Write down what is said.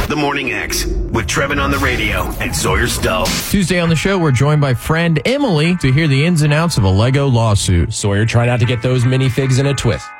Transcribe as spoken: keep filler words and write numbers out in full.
The Morning X with Trevin on the radio and Sawyer Stull. Tuesday on the show, we're joined by friend Emily to hear the ins and outs of a Lego lawsuit. Sawyer, try not to get those minifigs in a twist.